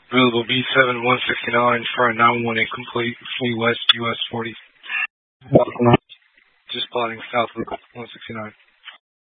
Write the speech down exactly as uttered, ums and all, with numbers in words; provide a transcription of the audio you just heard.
Available B seven one sixty-nine for a nine one eight complete, flee west U S forty. Just plotting south of one sixty-nine.